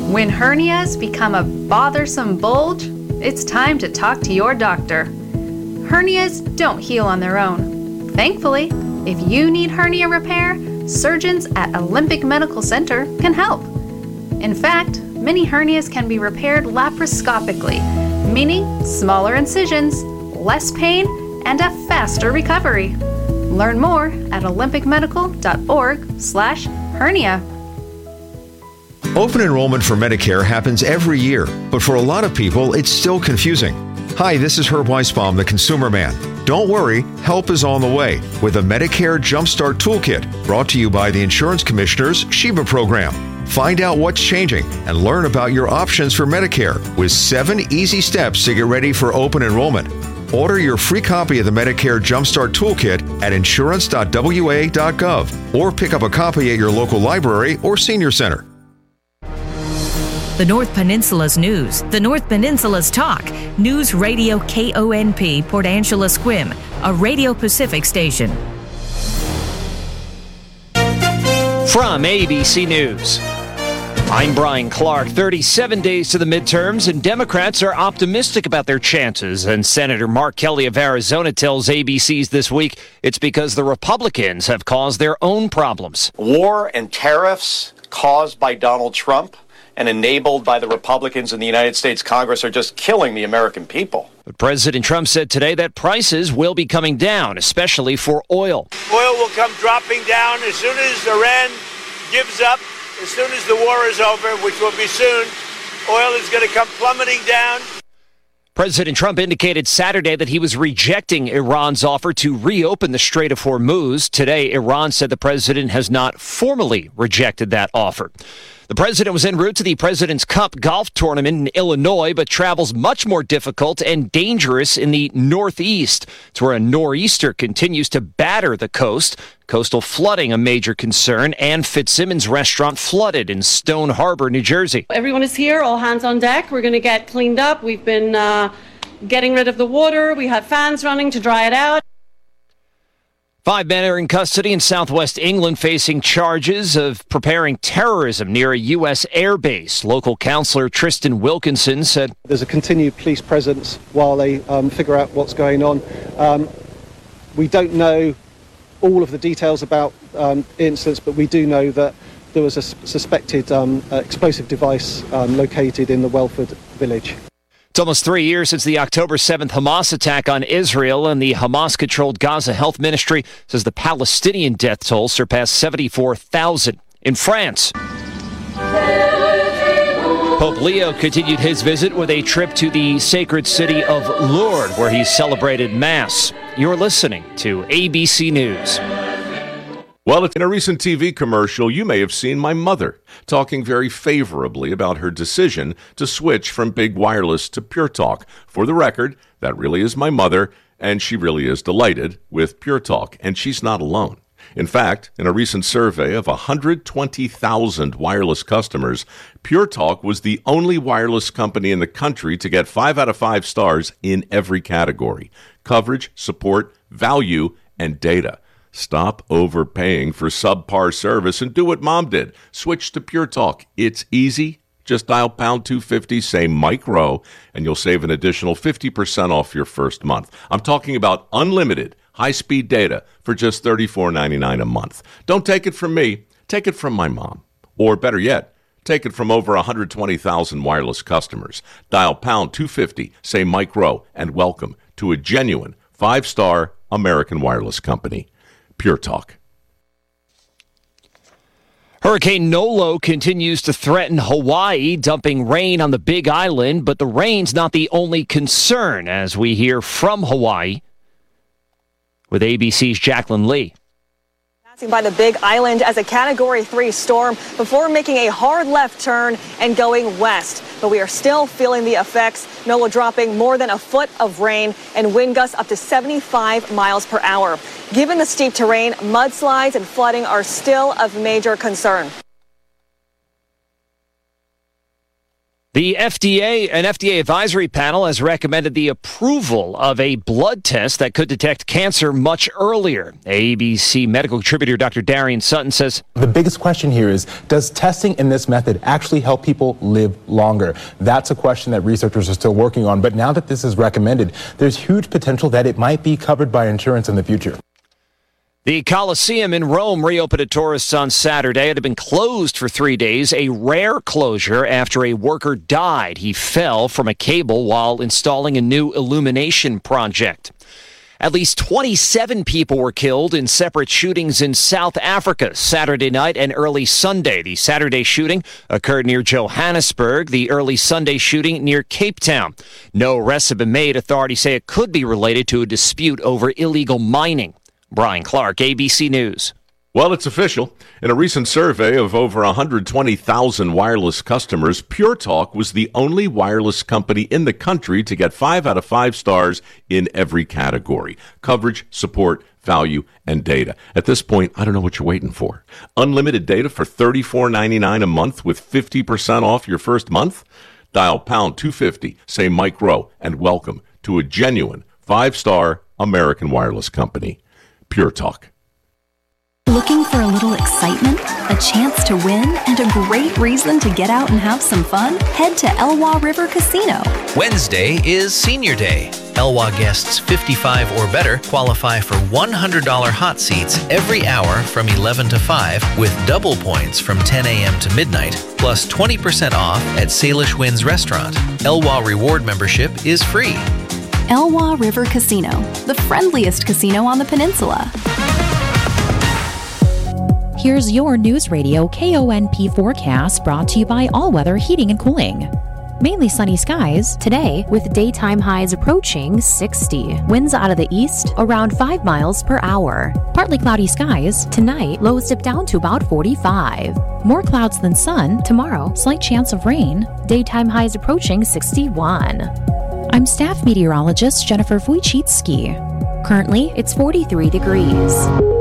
When hernias become a bothersome bulge, it's time to talk to your doctor. Hernias don't heal on their own. Thankfully, if you need hernia repair, surgeons at Olympic Medical Center can help. In fact, many hernias can be repaired laparoscopically, meaning smaller incisions, less pain, and a faster recovery. Learn more at olympicmedical.org/hernia. Open enrollment for Medicare happens every year, but for a lot of people, it's still confusing. Hi, this is Herb Weisbaum, the Consumer Man. Don't worry, help is on the way with a Medicare Jumpstart Toolkit brought to you by the Insurance Commissioner's Sheba program. Find out what's changing and learn about your options for Medicare with 7 easy steps to get ready for open enrollment. Order your free copy of the Medicare Jumpstart Toolkit at insurance.wa.gov or pick up a copy at your local library or senior center. The North Peninsula's news, the North Peninsula's talk. News Radio KONP, Port Angela Squim, a Radio Pacific station. From ABC News, I'm Brian Clark. 37 days to the midterms, and Democrats are optimistic about their chances. And Senator Mark Kelly of Arizona tells ABC's This Week it's because the Republicans have caused their own problems. War and tariffs caused by Donald Trump and enabled by the Republicans in the United States Congress are just killing the American people. But President Trump said today that prices will be coming down, especially for oil. Oil will come dropping down as soon as Iran gives up, as soon as the war is over, which will be soon. Oil is going to come plummeting down. President Trump indicated Saturday that he was rejecting Iran's offer to reopen the Strait of Hormuz. Today, Iran said the president has not formally rejected that offer. The president was en route to the President's Cup golf tournament in Illinois, but travel's much more difficult and dangerous in the Northeast. It's where a nor'easter continues to batter the coast. Coastal flooding a major concern, and Fitzsimmons Restaurant flooded in Stone Harbor, New Jersey. Everyone is here, all hands on deck. We're going to get cleaned up. We've been getting rid of the water. We have fans running to dry it out. 5 men are in custody in southwest England facing charges of preparing terrorism near a U.S. airbase. Local councillor Tristan Wilkinson said, "There's a continued police presence while they figure out what's going on. We don't know all of the details about incidents, but we do know that there was a suspected explosive device located in the Welford village." It's almost 3 years since the October 7th Hamas attack on Israel, and the Hamas-controlled Gaza Health Ministry says the Palestinian death toll surpassed 74,000. In France, Pope Leo continued his visit with a trip to the sacred city of Lourdes, where he celebrated Mass. You're listening to ABC News. Well, in a recent TV commercial, you may have seen my mother talking very favorably about her decision to switch from big wireless to Pure Talk. For the record, that really is my mother, and she really is delighted with Pure Talk, and she's not alone. In fact, in a recent survey of 120,000 wireless customers, Pure Talk was the only wireless company in the country to get 5 out of 5 stars in every category: coverage, support, value, and data. Stop overpaying for subpar service and do what Mom did. Switch to Pure Talk. It's easy. Just dial pound 250, say Mike Rowe, and you'll save an additional 50% off your first month. I'm talking about unlimited high-speed data for just $34.99 a month. Don't take it from me. Take it from my mom. Or better yet, take it from over 120,000 wireless customers. Dial pound 250, say Mike Rowe, and welcome to a genuine 5-star American wireless company. Pure Talk. Hurricane Nolo continues to threaten Hawaii, dumping rain on the Big Island, but the rain's not the only concern, as we hear from Hawaii with ABC's Jacqueline Lee. By the Big Island as a Category 3 storm before making a hard left turn and going west. But we are still feeling the effects. Nolo dropping more than a foot of rain and wind gusts up to 75 miles per hour. Given the steep terrain, mudslides and flooding are still of major concern. An FDA advisory panel has recommended the approval of a blood test that could detect cancer much earlier. ABC medical contributor Dr. Darian Sutton says, the biggest question here is, does testing in this method actually help people live longer? That's a question that researchers are still working on. But now that this is recommended, there's huge potential that it might be covered by insurance in the future. The Colosseum in Rome reopened to tourists on Saturday. It had been closed for 3 days, a rare closure after a worker died. He fell from a cable while installing a new illumination project. At least 27 people were killed in separate shootings in South Africa Saturday night and early Sunday. The Saturday shooting occurred near Johannesburg, the early Sunday shooting near Cape Town. No arrests have been made. Authorities say it could be related to a dispute over illegal mining. Brian Clark, ABC News. Well, it's official. In a recent survey of over 120,000 wireless customers, Pure Talk was the only wireless company in the country to get 5 out of 5 stars in every category: coverage, support, value, and data. At this point, I don't know what you're waiting for. Unlimited data for $34.99 a month with 50% off your first month? Dial pound 250, say Mike Rowe, and welcome to a genuine 5-star American wireless company. Pure Talk. Looking for a little excitement, a chance to win, and a great reason to get out and have some fun? Head to Elwha River Casino. Wednesday is Senior Day. Elwha guests 55 or better qualify for $100 hot seats every hour from 11 to 5 with double points from 10 a.m. to midnight, plus 20% off at Salish Winds Restaurant. Elwha Reward membership is free. Elwha River Casino, the friendliest casino on the peninsula. Here's your News Radio KONP forecast brought to you by All Weather Heating and Cooling. Mainly sunny skies today with daytime highs approaching 60. Winds out of the east around 5 miles per hour. Partly cloudy skies tonight, lows dip down to about 45. More clouds than sun tomorrow, slight chance of rain. Daytime highs approaching 61. I'm staff meteorologist Jennifer Wojcicki. Currently, it's 43 degrees.